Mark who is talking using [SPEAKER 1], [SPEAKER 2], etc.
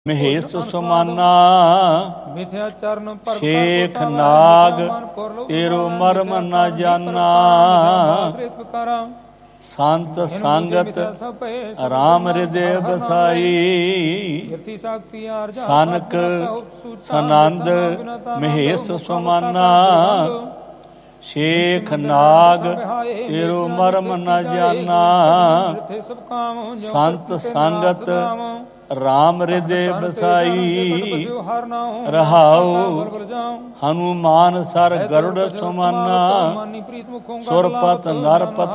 [SPEAKER 1] ਮਹੇਸ਼ ਸੁਮਾਨਾ
[SPEAKER 2] ਮਿਥਿਆ ਚਰਨ ਪਰ
[SPEAKER 1] ਸ਼ੇਖ ਨਾਗ ਤੇਰੋ ਮਰਮ ਨ ਜਾਨਾ। ਸੰਤ ਸੰਗਤ ਰਾਮ ਹਿਰਦੇ ਬਸਾਈ। ਸਨਕ ਸਨੰਦ ਮਹੇਸ਼ ਸੁਮਾਨਾ ਸ਼ੇਖ ਨਾਗ ਤੇਰੋ ਮਰਮ ਨ ਜਾਨਾ। ਸੰਤ ਸੰਗਤ ਰਾਮ ਹਿਰਦੇ ਬਸਾਈ। ਰਹਾਉ ਹਨੂਮਾਨ ਸਰ ਗਰੁੜ ਸੁਮਾਨਾ। ਸੁਰਪਤ ਨਰਪਤ